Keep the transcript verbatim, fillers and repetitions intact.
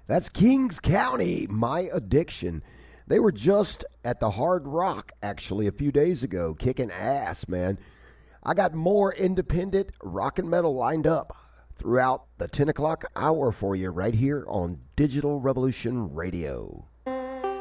That's Kings County, My Addiction. They were just at the Hard Rock, actually, a few days ago, kicking ass, man. I got more independent rock and metal lined up throughout the ten o'clock hour for you right here on Digital Revolution Radio.